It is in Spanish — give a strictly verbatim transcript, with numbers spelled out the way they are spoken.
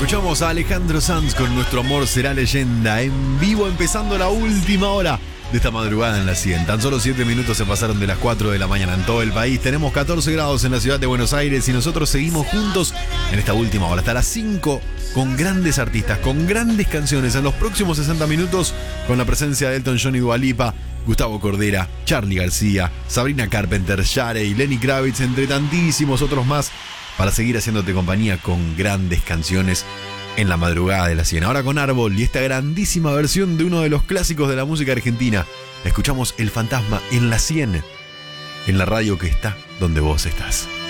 Escuchamos a Alejandro Sanz con Nuestro Amor Será Leyenda, en vivo, empezando la última hora de esta madrugada en la cien. Tan solo siete minutos se pasaron de las cuatro de la mañana en todo el país. Tenemos catorce grados en la ciudad de Buenos Aires y nosotros seguimos juntos en esta última hora hasta las cinco con grandes artistas, con grandes canciones. En los próximos sesenta minutos con la presencia de Elton John y Dua Lipa, Gustavo Cordera, Charly García, Sabrina Carpenter, Sharey, Lenny Kravitz, entre tantísimos otros más, para seguir haciéndote compañía con grandes canciones en la madrugada de la cien. Ahora con Árbol y esta grandísima versión de uno de los clásicos de la música argentina. Escuchamos El Fantasma en la cien, en la radio que está donde vos estás.